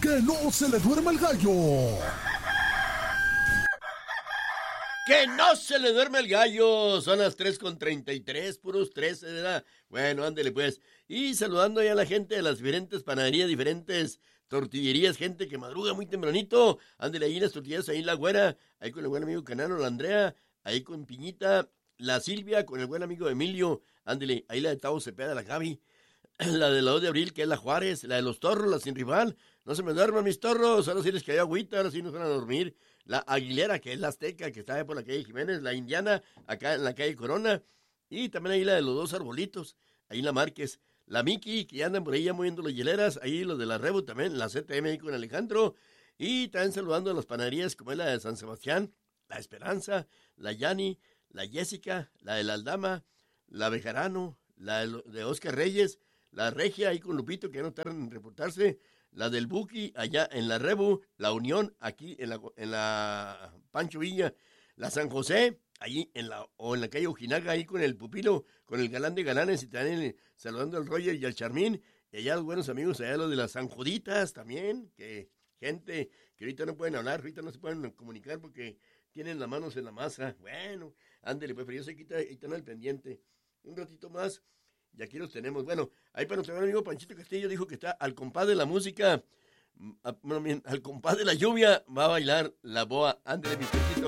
Que no se le duerma el gallo. Que no se le duerme el gallo. Son las 3:33, puros 13, ¿verdad? Bueno, ándele pues. Y saludando ya a la gente de las diferentes panaderías, diferentes tortillerías, gente que madruga muy tempranito. Ándele ahí en las tortillas, ahí en La Güera, ahí con el buen amigo Canano, la Andrea, ahí con Piñita, la Silvia, con el buen amigo Emilio. Ándele, ahí la de Tavo Cepeda, la Gaby. La de la 2 de abril, que es la Juárez, la de los Torros, la Sin Rival. No se me duerman mis torros, ahora sí les cayó agüita, ahora sí nos van a dormir. La Aguilera, que es la Azteca, que está ahí por la calle Jiménez, la Indiana, acá en la calle Corona. Y también ahí la de los dos arbolitos, ahí en la Márquez. La Miki, que ya andan por ahí ya moviendo las hieleras, ahí los de la Rebu también, la CTM ahí con Alejandro. Y también saludando a las panaderías como es la de San Sebastián, la Esperanza, la Yani, la Jessica, la de la Aldama, la Bejarano, la de Oscar Reyes, la Regia ahí con Lupito, que ya no tardan en reportarse, la del Buki allá en la Rebu, la Unión aquí en la Pancho Villa, la San José, ahí en la calle Ojinaga, ahí con el Pupilo, con el Galán de Galanes, y también saludando al Roger y al Charmín, y allá los buenos amigos, allá los de las San Juditas también, que gente que ahorita no pueden hablar, ahorita no se pueden comunicar porque tienen las manos en la masa. Bueno, ándele, pues, pero yo sé que están al pendiente. Un ratito más. Y aquí los tenemos. Bueno, ahí para nuestro amigo Panchito Castillo dijo que está al compás de la música, bueno, bien, al compás de la lluvia, va a bailar la boa. Ándale, mi Panchito.